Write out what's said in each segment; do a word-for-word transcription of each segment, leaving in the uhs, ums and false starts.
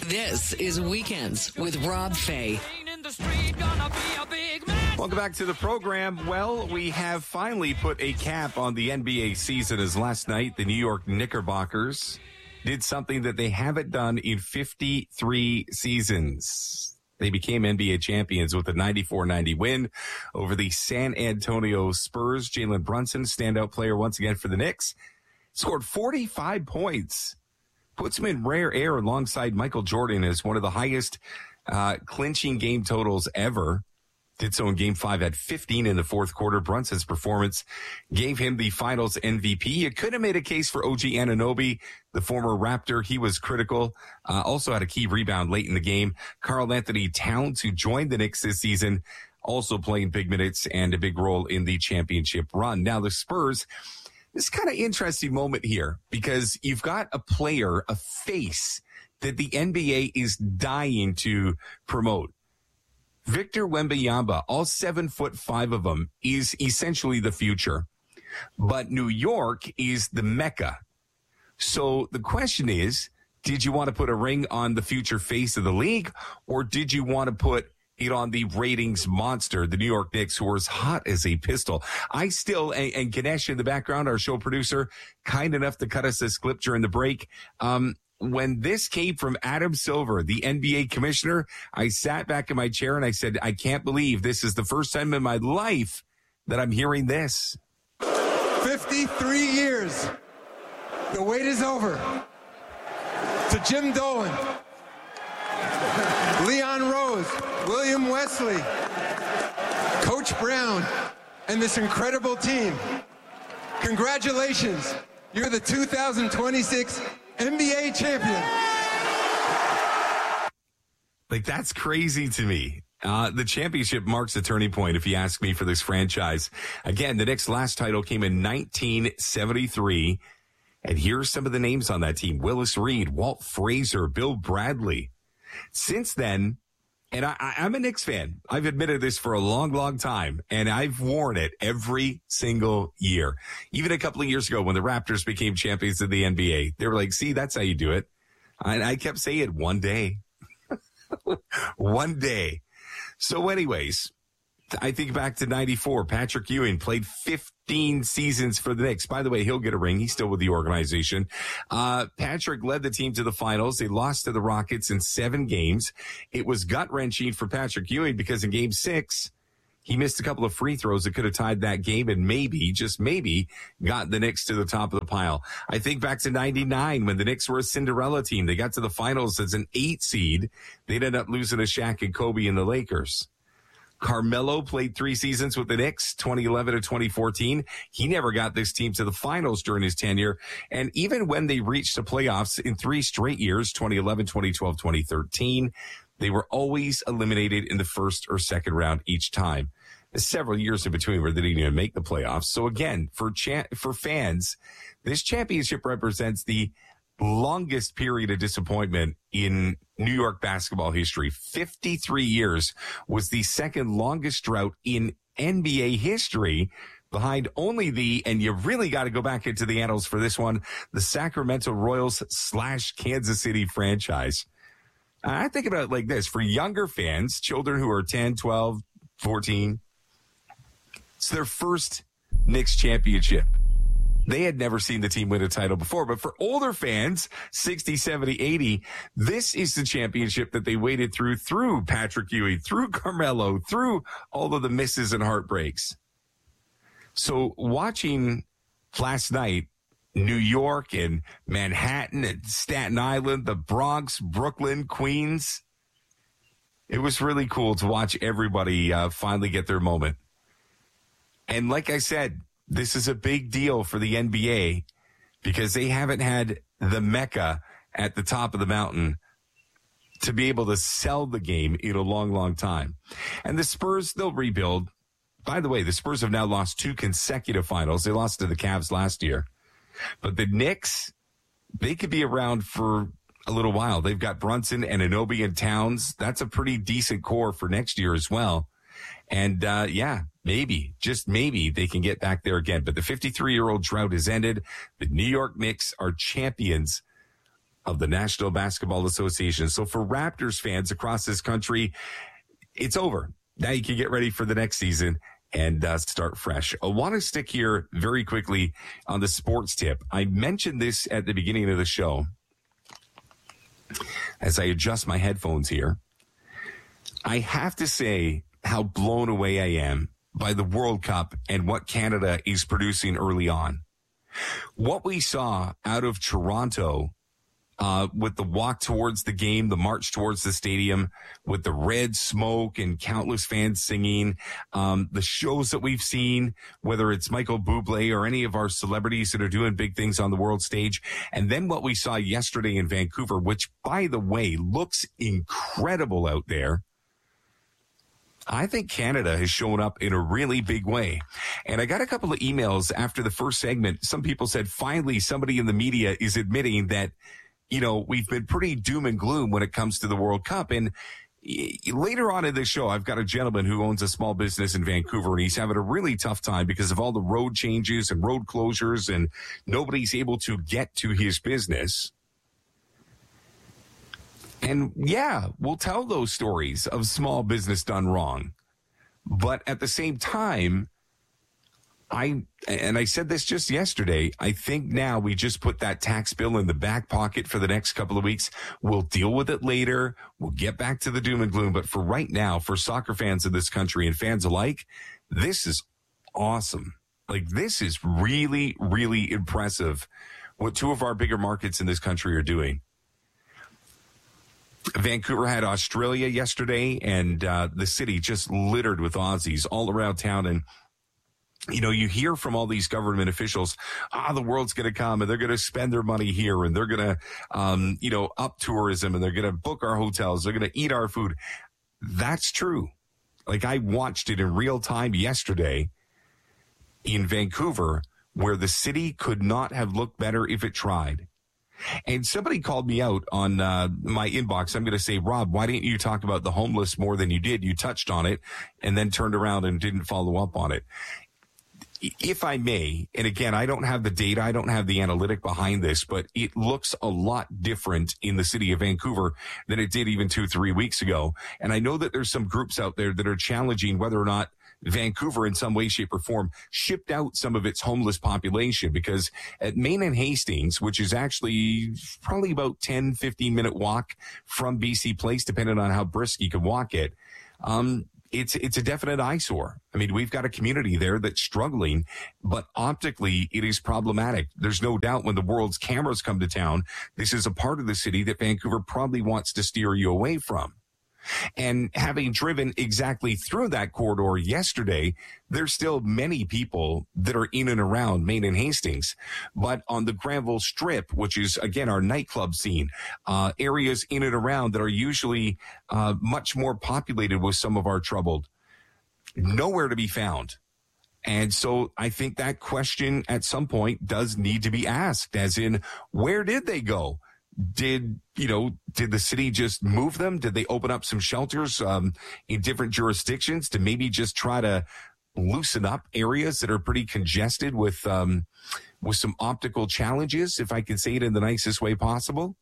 This is Weekends with Rob Fay. Welcome back to the program. Well, we have finally put a cap on the N B A season, as last night the New York Knickerbockers did something that they haven't done in fifty-three seasons. They became N B A champions with a ninety-four ninety win over the San Antonio Spurs. Jalen Brunson, standout player once again for the Knicks, scored forty-five points. Puts him in rare air alongside Michael Jordan as one of the highest uh, clinching game totals ever. Did so in game five, had fifteen in the fourth quarter. Brunson's performance gave him the finals M V P. You could have made a case for O G Anunoby, the former Raptor. He was critical. Uh, also had a key rebound late in the game. Karl Anthony Towns, who joined the Knicks this season, also playing big minutes and a big role in the championship run. Now the Spurs, this kind of interesting moment here because you've got a player, a face that the N B A is dying to promote. Victor Wembanyama, all seven foot five of him, is essentially the future. But New York is the Mecca. So the question is, did you want to put a ring on the future face of the league, or did you want to put it on the ratings monster, the New York Knicks, who are as hot as a pistol? I still, and, and Ganesh in the background, our show producer, kind enough to cut us this clip during the break. Um, when this came from Adam Silver, the N B A commissioner, I sat back in my chair and I said, I can't believe this is the first time in my life that I'm hearing this. fifty-three years. The wait is over. To Jim Dolan, Leon Rose, William Wesley, Coach Brown, and this incredible team, congratulations. You're the two thousand twenty-six N B A champion. Like, that's crazy to me. Uh, the championship marks a turning point, if you ask me, for this franchise. Again, the Knicks' last title came in nineteen seventy-three. And here's some of the names on that team: Willis Reed, Walt Frazier, Bill Bradley. Since then, and I, I, I'm a Knicks fan. I've admitted this for a long, long time, and I've worn it every single year. Even a couple of years ago when the Raptors became champions of the N B A, they were like, see, that's how you do it. And I kept saying it one day. One day. So anyways, I think back to ninety-four. Patrick Ewing played fifteen seasons for the Knicks. By the way, he'll get a ring. He's still with the organization. Uh, Patrick led the team to the finals. They lost to the Rockets in seven games. It was gut-wrenching for Patrick Ewing because in game six, he missed a couple of free throws that could have tied that game and maybe, just maybe, got the Knicks to the top of the pile. I think back to ninety-nine when the Knicks were a Cinderella team. They got to the finals as an eight seed. They'd end up losing to Shaq and Kobe and the Lakers. Carmelo played three seasons with the Knicks, twenty eleven to twenty fourteen. He never got this team to the finals during his tenure. And even when they reached the playoffs in three straight years, twenty eleven, twenty twelve, twenty thirteen, they were always eliminated in the first or second round each time. There's several years in between where they didn't even make the playoffs. So again, for cha- for fans, this championship represents the longest period of disappointment in New York basketball history. fifty-three years was the second longest drought in N B A history, behind only the, and you really got to go back into the annals for this one, the Sacramento Royals slash Kansas City franchise. I think about it like this. For younger fans, children who are ten, twelve, fourteen, it's their first Knicks championship. They had never seen the team win a title before. But for older fans, sixty, seventy, eighty, this is the championship that they waited through, through Patrick Ewing, through Carmelo, through all of the misses and heartbreaks. So watching last night, New York and Manhattan and Staten Island, the Bronx, Brooklyn, Queens, it was really cool to watch everybody uh, finally get their moment. And like I said, this is a big deal for the N B A because they haven't had the Mecca at the top of the mountain to be able to sell the game in a long, long time. And the Spurs, they'll rebuild. By the way, the Spurs have now lost two consecutive finals. They lost to the Cavs last year. But the Knicks, they could be around for a little while. They've got Brunson and Anunoby and Towns. That's a pretty decent core for next year as well. And, uh, yeah, maybe, just maybe they can get back there again. But the fifty-three-year-old drought has ended. The New York Knicks are champions of the National Basketball Association. So for Raptors fans across this country, it's over. Now you can get ready for the next season and uh, start fresh. I want to stick here very quickly on the sports tip. I mentioned this at the beginning of the show as I adjust my headphones here. I have to say how blown away I am by the World Cup and what Canada is producing early on. What we saw out of Toronto uh, with the walk towards the game, the march towards the stadium, with the red smoke and countless fans singing, um, the shows that we've seen, whether it's Michael Bublé or any of our celebrities that are doing big things on the world stage, and then what we saw yesterday in Vancouver, which, by the way, looks incredible out there. I think Canada has shown up in a really big way. And I got a couple of emails after the first segment. Some people said, finally, somebody in the media is admitting that, you know, we've been pretty doom and gloom when it comes to the World Cup. And later on in this show, I've got a gentleman who owns a small business in Vancouver, and he's having a really tough time because of all the road changes and road closures, and nobody's able to get to his business. And yeah, we'll tell those stories of small business done wrong. But at the same time, I, and I said this just yesterday, I think now we just put that tax bill in the back pocket for the next couple of weeks. We'll deal with it later. We'll get back to the doom and gloom. But for right now, for soccer fans in this country and fans alike, this is awesome. Like, this is really, really impressive what two of our bigger markets in this country are doing. Vancouver had Australia yesterday, and uh, the city just littered with Aussies all around town. And, you know, you hear from all these government officials, ah, the world's going to come and they're going to spend their money here, and they're going to, um, you know, up tourism, and they're going to book our hotels. They're going to eat our food. That's true. Like, I watched it in real time yesterday in Vancouver, where the city could not have looked better if it tried. And somebody called me out on uh, my inbox. I'm going to say, Rob, why didn't you talk about the homeless more than you did? You touched on it and then turned around and didn't follow up on it. If I may, and again, I don't have the data, I don't have the analytic behind this, but it looks a lot different in the city of Vancouver than it did even two, three weeks ago. And I know that there's some groups out there that are challenging whether or not Vancouver in some way, shape, or form shipped out some of its homeless population, because at Main and Hastings, which is actually probably about ten, fifteen minute walk from B C Place, depending on how brisk you can walk it, um, it's it's a definite eyesore. I mean, we've got a community there that's struggling, but optically it is problematic. There's no doubt when the world's cameras come to town, this is a part of the city that Vancouver probably wants to steer you away from. And having driven exactly through that corridor yesterday, there's still many people that are in and around Main and Hastings. But on the Granville Strip, which is, again, our nightclub scene, uh, areas in and around that are usually uh, much more populated with some of our troubled, nowhere to be found. And so I think that question at some point does need to be asked, as in, where did they go? Did, you know, did the city just move them? Did they open up some shelters um, in different jurisdictions to maybe just try to loosen up areas that are pretty congested with um, with some optical challenges, if I can say it in the nicest way possible?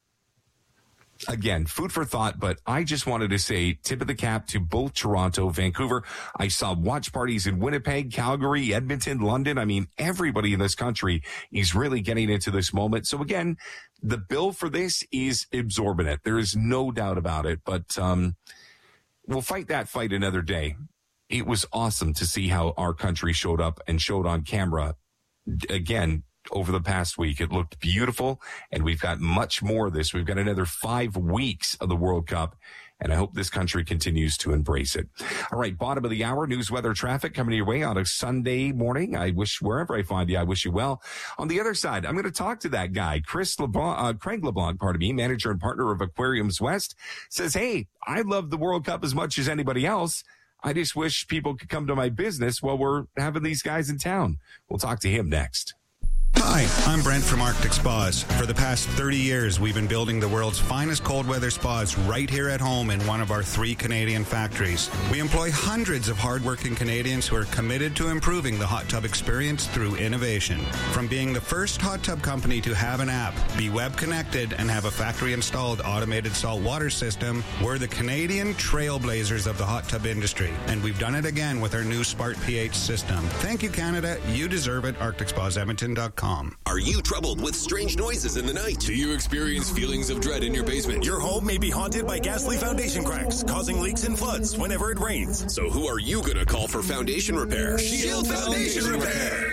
Again, food for thought, but I just wanted to say tip of the cap to both Toronto, Vancouver. I saw watch parties in Winnipeg, Calgary, Edmonton, London. I mean, everybody in this country is really getting into this moment. So again, the bill for this is exorbitant. There is no doubt about it, but um, we'll fight that fight another day. It was awesome to see how our country showed up and showed on camera again over the past week. It looked beautiful, and we've got much more of this. We've got another five weeks of the World Cup, and I hope this country continues to embrace it. All right, bottom of the hour, news, weather, traffic coming your way on a Sunday morning. I wish, wherever I find you, I wish you well. On the other side, I'm going to talk to that guy, Chris LeBlanc, uh, Craig LeBlanc, pardon me, manager and partner of Aquariums West, says, hey, I love the World Cup as much as anybody else. I just wish people could come to my business while we're having these guys in town. We'll talk to him next. Hi, I'm Brent from Arctic Spas. For the past thirty years, we've been building the world's finest cold weather spas right here at home in one of our three Canadian factories. We employ hundreds of hardworking Canadians who are committed to improving the hot tub experience through innovation. From being the first hot tub company to have an app, be web connected, and have a factory-installed automated salt water system, we're the Canadian trailblazers of the hot tub industry, and we've done it again with our new Smart pH system. Thank you, Canada. You deserve it. Arctic Spas Edmonton dot com. Are you troubled with strange noises in the night? Do you experience feelings of dread in your basement? Your home may be haunted by ghastly foundation cracks, causing leaks and floods whenever it rains. So who are you going to call for foundation repair? Shield Foundation, foundation Repair.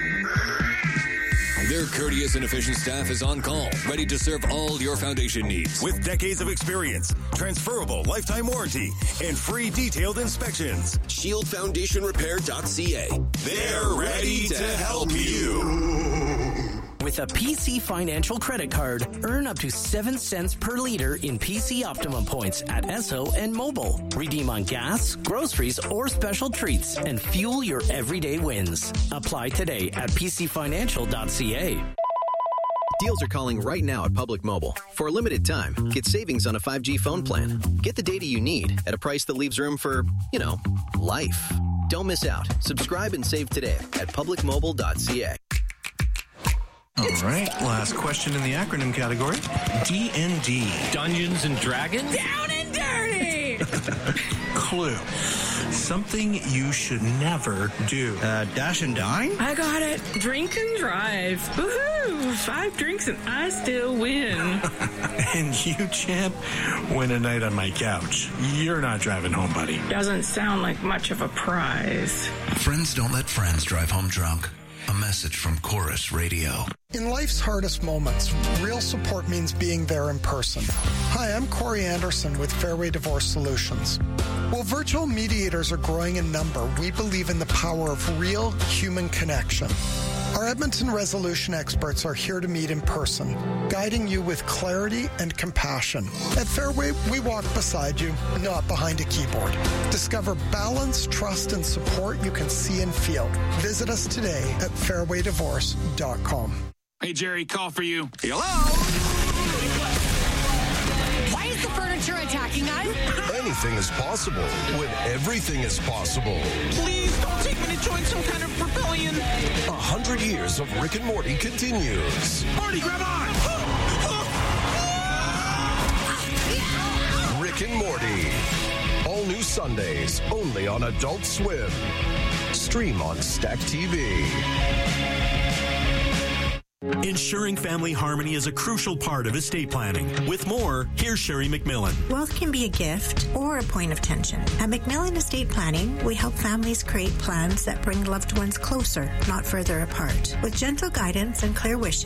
Their courteous and efficient staff is on call, ready to serve all your foundation needs. With decades of experience, transferable lifetime warranty, and free detailed inspections. Shield Foundation Repair dot C A. They're ready to help you. With a P C Financial credit card, earn up to seven cents per liter in P C Optimum points at Esso and Mobile. Redeem on gas, groceries, or special treats and fuel your everyday wins. Apply today at P C Financial dot C A. Deals are calling right now at Public Mobile. For a limited time, get savings on a five G phone plan. Get the data you need at a price that leaves room for, you know, life. Don't miss out. Subscribe and save today at Public Mobile dot C A. All right, last question in the acronym category. D and D. Dungeons and Dragons? Down and dirty! Clue. Something you should never do. Uh, dash and dine? I got it. Drink and drive. Woohoo! Five drinks and I still win. And you, champ, win a night on my couch. You're not driving home, buddy. Doesn't sound like much of a prize. Friends don't let friends drive home drunk. A message from Chorus Radio. In life's hardest moments, real support means being there in person. Hi, I'm Corey Anderson with Fairway Divorce Solutions. While virtual mediators are growing in number, we believe in the power of real human connection. Our Edmonton resolution experts are here to meet in person, guiding you with clarity and compassion. At Fairway, we walk beside you, not behind a keyboard. Discover balance, trust, and support you can see and feel. Visit us today at fairway divorce dot com. Hey, Jerry, call for you. Hello? Why is the furniture attacking us? Anything is possible when everything is possible. Please don't take me to join some kind of rebellion. A hundred years of Rick and Morty continues. Morty, grab on! Rick and Morty. All new Sundays, only on Adult Swim. Stream on Stack T V. Ensuring family harmony is a crucial part of estate planning. With more, here's Sherry McMillan. Wealth can be a gift or a point of tension. At McMillan Estate Planning, we help families create plans that bring loved ones closer, not further apart. With gentle guidance and clear wishes,